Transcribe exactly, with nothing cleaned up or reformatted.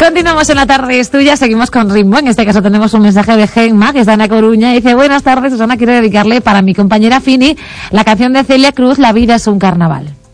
Continuamos en La Tarde es Tuya, seguimos con ritmo. En este caso tenemos un mensaje de Gemma, que está en A Coruña, y dice: buenas tardes, Susana, quiero dedicarle para mi compañera Fini la canción de Celia Cruz, La vida es un carnaval.